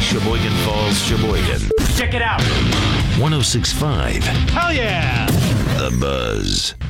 Sheboygan Falls, Sheboygan. Check it out. 106.5. Hell yeah. The Buzz.